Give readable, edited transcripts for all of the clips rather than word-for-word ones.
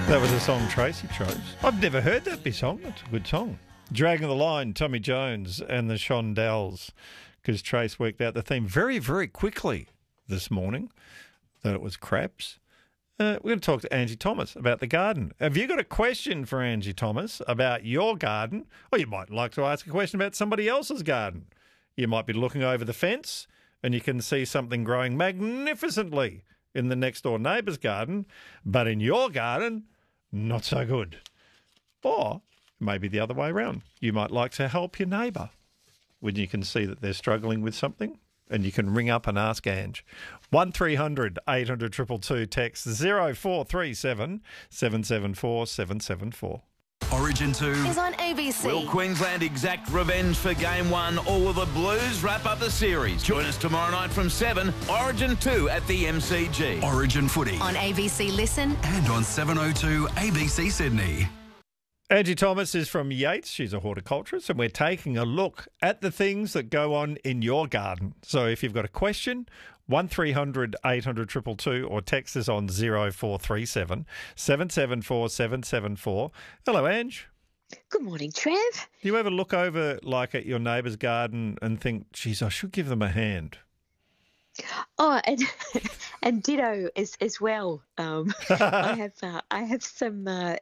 That was a song Tracy chose. I've never heard that song. That's a good song. Dragging the Line, Tommy Jones and the Shondells, because Trace worked out the theme very, very quickly this morning that it was crabs. We're going to talk to Angie Thomas about the garden. Have you got a question for Angie Thomas about your garden? Or you might like to ask a question about somebody else's garden. You might be looking over the fence and you can see something growing magnificently in the next door neighbour's garden, but in your garden, not so good. Or maybe the other way around. You might like to help your neighbour when you can see that they're struggling with something, and you can ring up and ask Ange. 1300 800 222, text 0437 774 774. Origin 2 is on ABC. Will Queensland exact revenge for Game 1, or will the Blues wrap up the series? Join us tomorrow night from 7, Origin 2 at the MCG. Origin Footy On ABC Listen and on 702 ABC Sydney. Angie Thomas is from Yates. She's a horticulturist, and we're taking a look at the things that go on in your garden. So if you've got a question, 1300 800 222, or text us on 0437 774 774. Hello, Ange. Good morning, Trev. Do you ever look over like at your neighbour's garden and think, geez, I should give them a hand? Oh, and ditto as well. I have some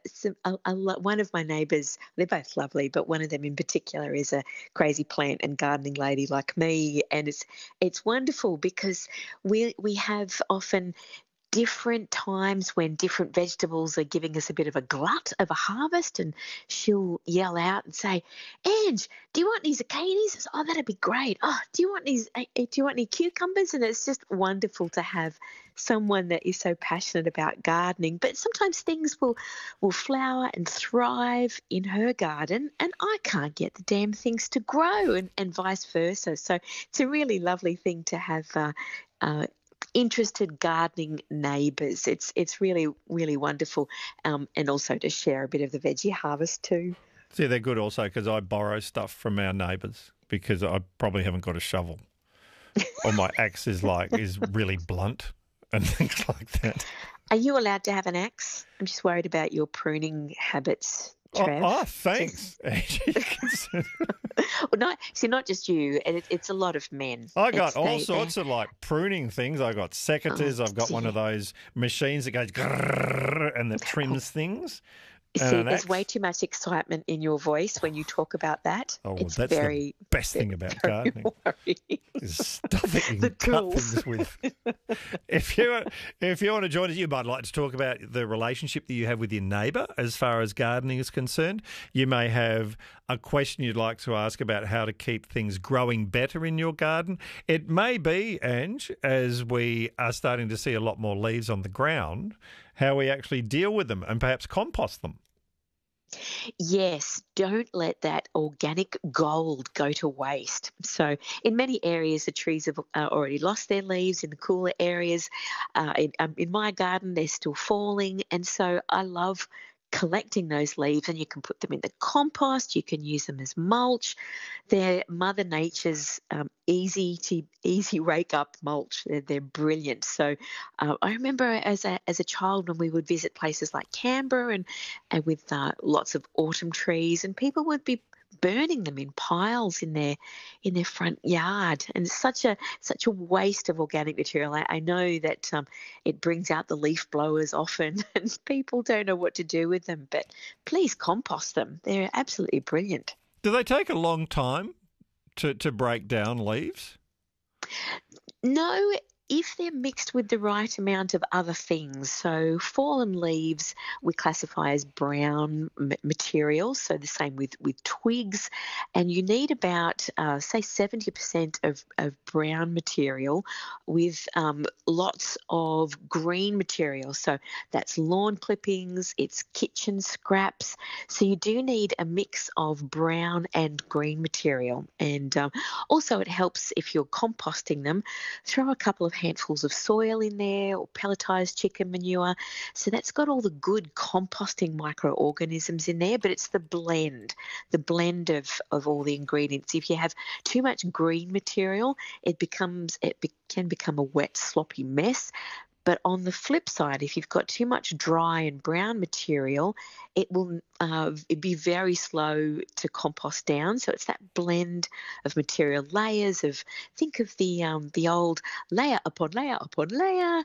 one of my neighbours. They're both lovely, but one of them in particular is a crazy plant and gardening lady like me, and it's wonderful because we have often different times when different vegetables are giving us a bit of a glut of a harvest, and she'll yell out and say, "Ange, do you want any zucchinis?" I say, "Oh, that'd be great." "Oh, do you want any cucumbers?" And it's just wonderful to have someone that is so passionate about gardening. But sometimes things will flower and thrive in her garden, and I can't get the damn things to grow, and vice versa. So it's a really lovely thing to have interested gardening neighbours. It's really, really wonderful, and also to share a bit of the veggie harvest too. See, they're good also because I borrow stuff from our neighbours because I probably haven't got a shovel, or my axe is really blunt and things like that. Are you allowed to have an axe? I'm just worried about your pruning habits, Trev. Oh, thanks. Well, not just you. It's a lot of men. I got all sorts of like pruning things. I got secateurs. I've got one of those machines that goes grrrr and that trims things. See, there's way too much excitement in your voice when you talk about that. Oh, it's that's the best thing about gardening. Is stuff that you can cut things with. If you want to join us, you might like to talk about the relationship that you have with your neighbour as far as gardening is concerned. You may have a question you'd like to ask about how to keep things growing better in your garden. It may be, Ange, as we are starting to see a lot more leaves on the ground, how we actually deal with them and perhaps compost them. Yes, don't let that organic gold go to waste. So in many areas, the trees have already lost their leaves. In the cooler areas, in my garden, they're still falling. And so I love collecting those leaves, and you can put them in the compost. You can use them as mulch. They're Mother Nature's easy rake up mulch. They're brilliant. So I remember as a child when we would visit places like Canberra and with lots of autumn trees, and people would be burning them in piles in their front yard, and it's such a waste of organic material. I know that it brings out the leaf blowers often, and people don't know what to do with them. But please compost them; they're absolutely brilliant. Do they take a long time to break down leaves? No. If they're mixed with the right amount of other things. So fallen leaves we classify as brown material, so the same with twigs, and you need about, say, 70% of brown material with lots of green material. So that's lawn clippings, it's kitchen scraps. So you do need a mix of brown and green material. And also it helps if you're composting them, throw a couple of handfuls of soil in there or pelletized chicken manure. So that's got all the good composting microorganisms in there, but it's the blend of all the ingredients. If you have too much green material, it can become a wet, sloppy mess. But on the flip side, if you've got too much dry and brown material, it will be very slow to compost down. So it's that blend of material layers think of the old layer upon layer upon layer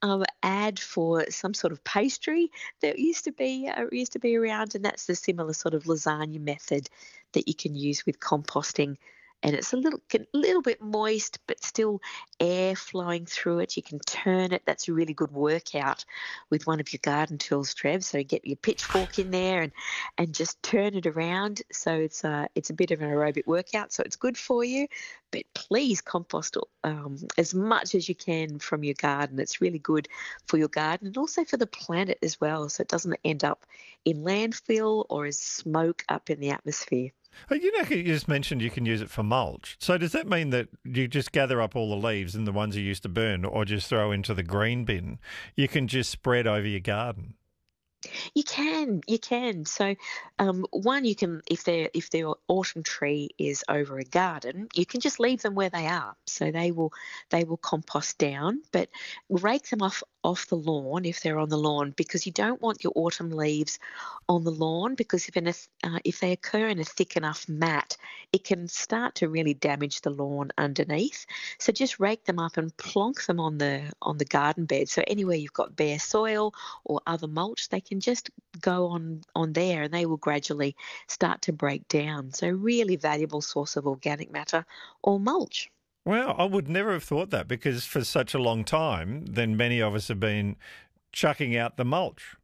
ad for some sort of pastry that used to be around, and that's the similar sort of lasagna method that you can use with composting. And it's a little bit moist, but still air flowing through it. You can turn it. That's a really good workout with one of your garden tools, Trev. So get your pitchfork in there and just turn it around. So it's a bit of an aerobic workout. So it's good for you. But please compost as much as you can from your garden. It's really good for your garden and also for the planet as well. So it doesn't end up in landfill or as smoke up in the atmosphere. You just mentioned you can use it for mulch. So does that mean that you just gather up all the leaves and the ones you used to burn or just throw into the green bin? You can just spread over your garden? You can. So, one, you can, if their autumn tree is over a garden, you can just leave them where they are. So they will compost down, but rake them off the lawn if they're on the lawn, because you don't want your autumn leaves on the lawn, because if they occur in a thick enough mat, it can start to really damage the lawn underneath. So just rake them up and plonk them on the garden bed. So anywhere you've got bare soil or other mulch, they can just go on there and they will gradually start to break down. So really valuable source of organic matter or mulch. Well, I would never have thought that, because for such a long time, then many of us have been chucking out the mulch.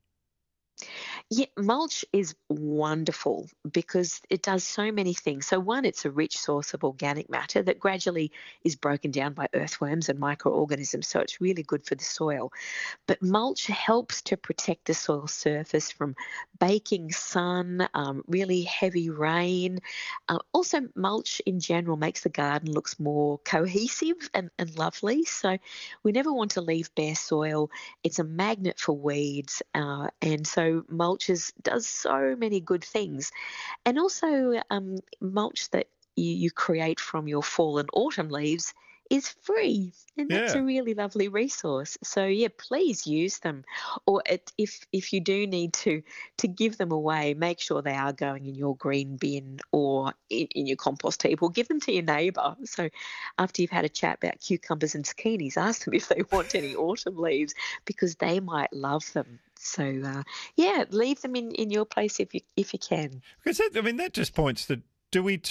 Yeah, mulch is wonderful because it does so many things. So one, it's a rich source of organic matter that gradually is broken down by earthworms and microorganisms, so it's really good for the soil. But mulch helps to protect the soil surface from baking sun, really heavy rain. Also, mulch in general makes the garden looks more cohesive and lovely. So we never want to leave bare soil. It's a magnet for weeds, and so mulch does so many good things. And also mulch that you create from your fall and autumn leaves is free, and that's a really lovely resource. So yeah, please use them. Or if you do need to give them away, make sure they are going in your green bin or in your compost heap, or give them to your neighbour. So after you've had a chat about cucumbers and zucchinis, ask them if they want any autumn leaves, because they might love them. So leave them in your place if you can. Because that just points to, do we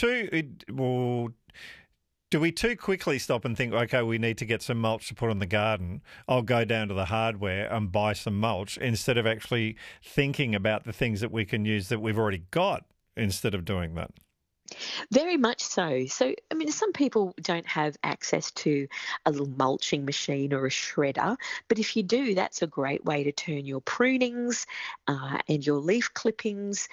too quickly stop and think, okay, we need to get some mulch to put on the garden? I'll go down to the hardware and buy some mulch, instead of actually thinking about the things that we can use that we've already got instead of doing that. Very much so. So, some people don't have access to a little mulching machine or a shredder, but if you do, that's a great way to turn your prunings and your leaf clippings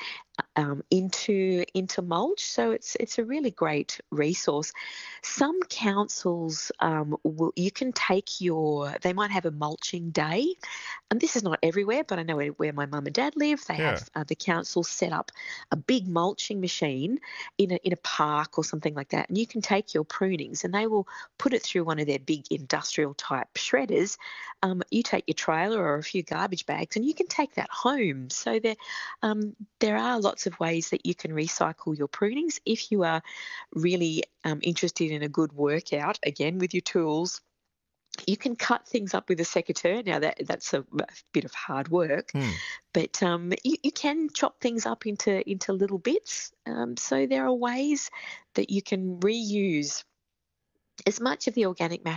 into mulch. So it's a really great resource. Some councils you can take they might have a mulching day, and this is not everywhere, but I know where my mum and dad live, they have the council set up a big mulching machine in a park or something like that, and you can take your prunings and they will put it through one of their big industrial type shredders. You take your trailer or a few garbage bags and you can take that home. So there are lots of ways that you can recycle your prunings if you are really interested in a good workout, again with your tools. You can cut things up with a secateur. Now that's a bit of hard work, but you can chop things up into little bits. So there are ways that you can reuse as much of the organic matter